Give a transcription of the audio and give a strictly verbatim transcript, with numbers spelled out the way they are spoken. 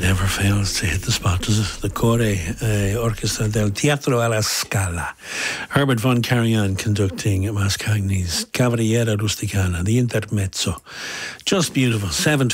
never fails to hit the spot, does it? The Core uh, Orchestra del Teatro alla Scala. Herbert von Karajan conducting Mascagni's Cavaliera Rusticana, the Intermezzo. Just beautiful. seven